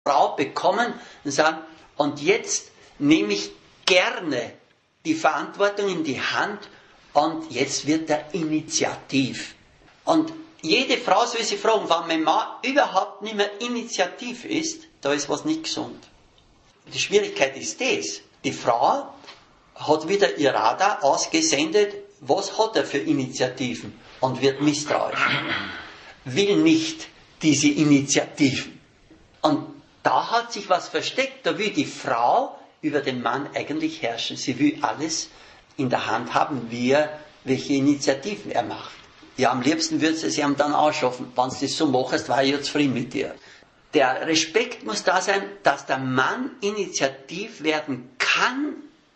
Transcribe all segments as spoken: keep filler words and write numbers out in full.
Frau bekommen und sagen, und jetzt nehme ich gerne die Verantwortung in die Hand und jetzt wird er initiativ. Und jede Frau soll sich fragen, wenn mein Mann überhaupt nicht mehr initiativ ist, da ist was nicht gesund. Die Schwierigkeit ist das, die Frau hat wieder ihr Radar ausgesendet, was hat er für Initiativen und wird misstrauisch. Will nicht diese Initiativen. Und da hat sich was versteckt, da will die Frau über den Mann eigentlich herrschen. Sie will alles in der Hand haben, wie er, welche Initiativen er macht. Ja, am liebsten würde sie ihm dann ausschaffen, wenn du das so machst, war ich ja zufrieden mit dir. Der Respekt muss da sein, dass der Mann initiativ werden kann,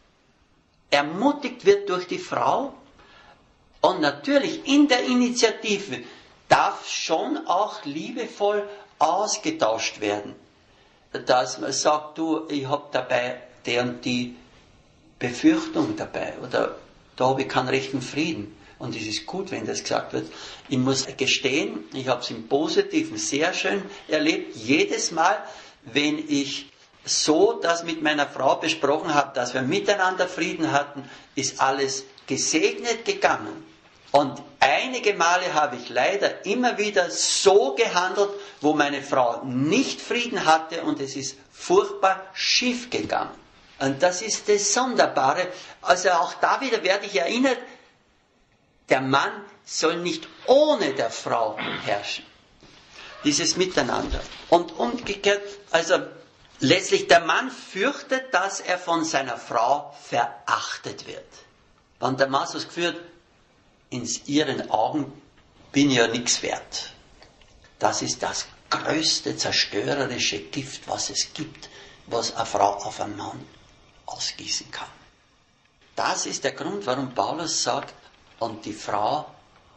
ermutigt wird durch die Frau und natürlich in der Initiative darf schon auch liebevoll ausgetauscht werden. Dass man sagt, du, ich habe dabei der und die Befürchtung dabei oder da habe ich keinen rechten Frieden. Und es ist gut, wenn das gesagt wird. Ich muss gestehen, ich habe es im Positiven sehr schön erlebt. Jedes Mal, wenn ich so das mit meiner Frau besprochen habe, dass wir miteinander Frieden hatten, ist alles gesegnet gegangen. Und einige Male habe ich leider immer wieder so gehandelt, wo meine Frau nicht Frieden hatte und es ist furchtbar schief gegangen. Und das ist das Sonderbare. Also auch da wieder werde ich erinnert, der Mann soll nicht ohne der Frau herrschen. Dieses Miteinander. Und umgekehrt, also letztlich der Mann fürchtet, dass er von seiner Frau verachtet wird. Wenn der Mann so das Gefühl hat, in ihren Augen bin ich ja nichts wert. Das ist das größte zerstörerische Gift, was es gibt, was eine Frau auf einen Mann ausgießen kann. Das ist der Grund, warum Paulus sagt, und die Frau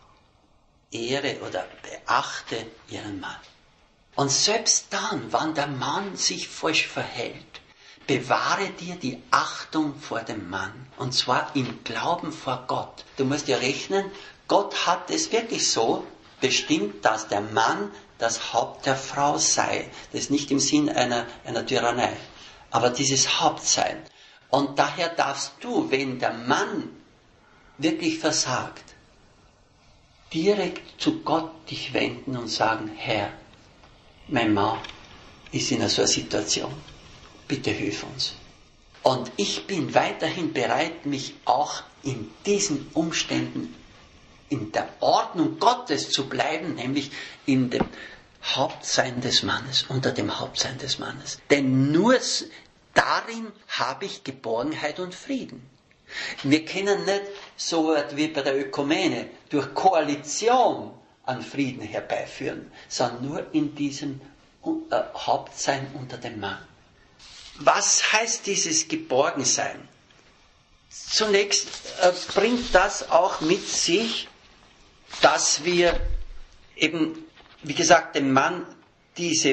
ehre oder beachte ihren Mann. Und selbst dann, wenn der Mann sich falsch verhält, bewahre dir die Achtung vor dem Mann. Und zwar im Glauben vor Gott. Du musst ja rechnen, Gott hat es wirklich so bestimmt, dass der Mann das Haupt der Frau sei. Das ist nicht im Sinn einer, einer Tyrannei. Aber dieses Hauptsein. Und daher darfst du, wenn der Mann wirklich versagt, direkt zu Gott dich wenden und sagen, Herr, mein Mann ist in so einer Situation. Bitte hilf uns. Und ich bin weiterhin bereit, mich auch in diesen Umständen in der Ordnung Gottes zu bleiben, nämlich in dem Hauptsein des Mannes, unter dem Hauptsein des Mannes. Denn nur darin habe ich Geborgenheit und Frieden. Wir können nicht so wie bei der Ökumene durch Koalition an Frieden herbeiführen, sondern nur in diesem äh, Hauptsein unter dem Mann. Was heißt dieses Geborgensein? Zunächst äh, bringt das auch mit sich, dass wir eben, wie gesagt, dem Mann diese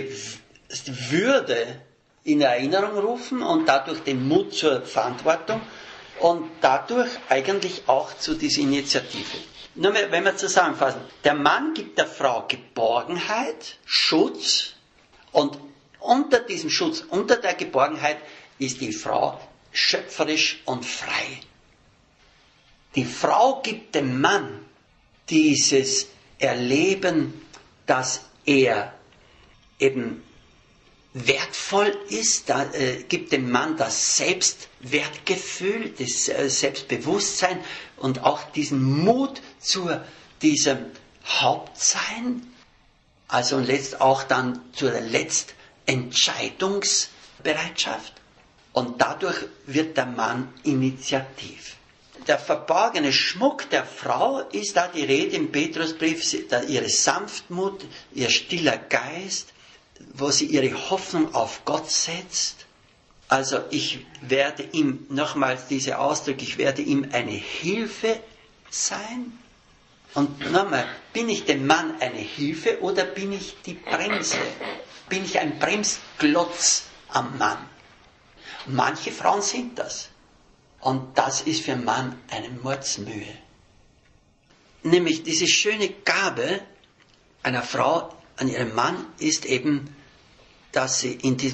Würde in Erinnerung rufen und dadurch den Mut zur Verantwortung und dadurch eigentlich auch zu dieser Initiative. Nur mehr, wenn wir zusammenfassen, der Mann gibt der Frau Geborgenheit, Schutz und unter diesem Schutz, unter der Geborgenheit ist die Frau schöpferisch und frei. Die Frau gibt dem Mann dieses Erleben, dass er eben wertvoll ist, da, äh, gibt dem Mann das Selbstwertgefühl, das äh, Selbstbewusstsein und auch diesen Mut zu diesem Hauptsein, also und letzt auch dann zu der Letztentscheidungsbereitschaft. Und dadurch wird der Mann initiativ. Der verborgene Schmuck der Frau ist da die Rede im Petrusbrief, ihre Sanftmut, ihr stiller Geist, wo sie ihre Hoffnung auf Gott setzt. Also ich werde ihm, nochmals diese Ausdrücke, ich werde ihm eine Hilfe sein. Und nochmal, bin ich dem Mann eine Hilfe oder bin ich die Bremse? Bin ich ein Bremsklotz am Mann? Manche Frauen sind das. Und das ist für einen Mann eine Mordsmühe. Nämlich diese schöne Gabe einer Frau an ihrem Mann ist eben dass sie in